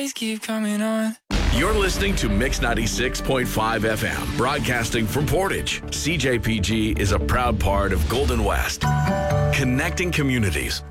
keep coming on. You're listening to Mix 96.5 FM, broadcasting from Portage. CJPG is a proud part of Golden West, connecting communities